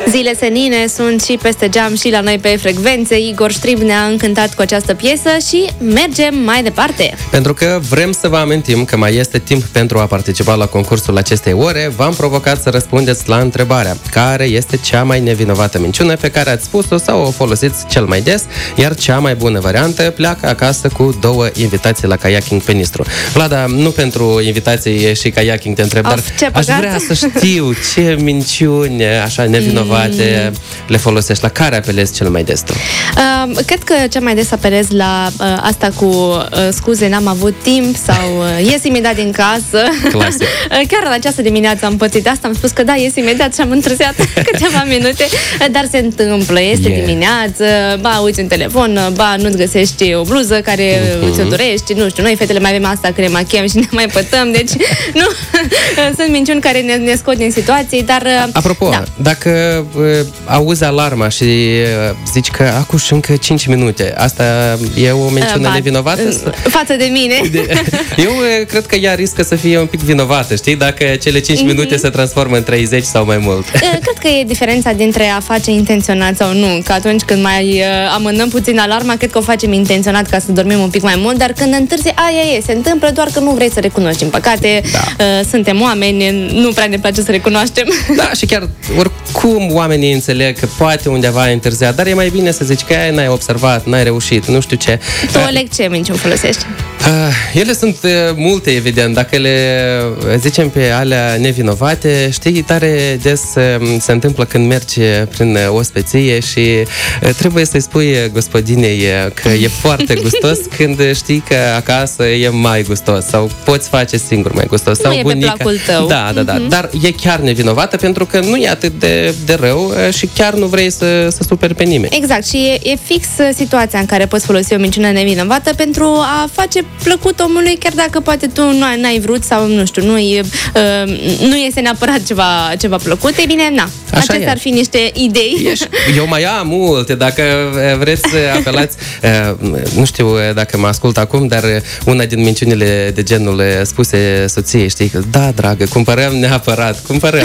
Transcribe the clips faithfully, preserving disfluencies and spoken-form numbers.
Zile senine sunt și peste geam și la noi pe frecvențe. Igor Ștrib ne-a încântat cu această piesă și mergem mai departe. Pentru că vrem să vă amintim că mai este timp pentru a participa la concursul acestei ore. V-am provocat să răspundeți la întrebarea: care este cea mai nevinovată minciună pe care ați spus-o sau o folosiți cel mai des? Iar cea mai bună variantă pleacă acasă cu două invitații la kayaking pe Nistru. Vlada, nu pentru invitații și kayaking te întreb, dar aș vrea să știu ce minciuni așa nevinovate mm. le folosești. La care apelezi cel mai des tu? Uh, cred că cel mai des apelez la uh, asta cu uh, scuze, n-am avut timp sau uh, ies imediat din casă. Clasic. uh, chiar în această dimineață am pățit asta, am spus că da, ies imediat și am întârziat câteva minute, dar se întâmplă, este yeah. dimineață, ba, uiți în telefon, ba, nu-ți găsești o bluză care uh-huh. ți-o dorești, nu știu, noi fetele mai avem asta că ne machiem și ne mai pătăm, deci nu, sunt minciuni care ne, ne scot din situații, dar... Apropo, da. dacă uh, auzi alarma și uh, zici că acuși încă cinci minute, asta e o minciună uh, nevinovată? Uh, față de mine. De, eu uh, cred că ea riscă să fie un pic vinovată, știi? Dacă cele cinci mm-hmm. minute se transformă în treizeci sau mai mult. Uh, cred că e diferența dintre a face intenționat sau nu, că atunci când mai uh, amânăm puțin alarma, cred că o facem intenționat ca să dormim un pic mai mult, dar când întârzi, aia e, se întâmplă doar că nu vrei să recunoști. Din păcate, da. uh, suntem oameni, nu prea ne place să recunoaștem. Da, și chiar oricum oamenii înțeleg că poate undeva ai întârziat, dar e mai bine să zici că aia n-ai observat, n-ai reușit, nu știu ce. Tu, Oleg, ce minciuni folosești? Uh, ele sunt uh, multe, evident. Dacă le zicem pe alea nevinovate, știi, tare des uh, se întâmplă când mergi prin uh, ospeție și uh, trebuie să-i spui gospodinei uh, că e foarte gustos când știi că acasă e mai gustos sau poți face singur mai gustos. Nu sau e bunica. Pe placul tău. Da, da, da. Uh-huh. Dar e chiar nevinovată pentru că nu e atât de, de rău și chiar nu vrei să, să superi pe nimeni. Exact. Și e, e fix situația în care poți folosi o minciună nevinovată pentru a face plăcut omului, chiar dacă poate tu nu ai, n-ai vrut sau, nu știu, nu, e, uh, nu este neapărat ceva, ceva plăcut. E bine, na. Așa Acestea e. Ar fi niște idei. Ești, eu mai am multe. Dacă vreți să apelați, uh, nu știu dacă mă ascult acum, dar una din minciunile de genul spuse soției, știi, că da, dragă, cumpărăm neapărat, cumpărăm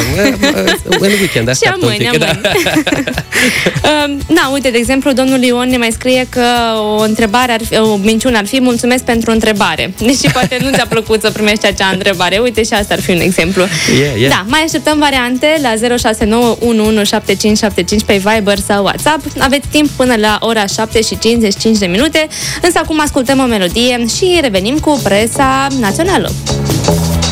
în weekend, așteaptă un pic. Da. uh, na, uite, de exemplu, domnul Ion ne mai scrie că o întrebare ar fi, o minciună ar fi: mulțumesc pentru întrebare. Deși poate nu ți-a plăcut să primești acea întrebare. Uite, și asta ar fi un exemplu. Yeah, yeah. Da, mai așteptăm variante la zero șase nouă unu unu șapte cinci șapte cinci pe Viber sau WhatsApp. Aveți timp până la ora șapte și cincizeci și cinci de minute, însă acum ascultăm o melodie și revenim cu presa națională.